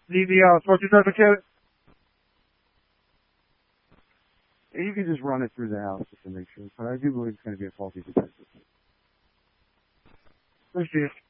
The fortune certificate. You can just run it through the house just to make sure, but I do believe it's going to be a faulty detector. Let's see.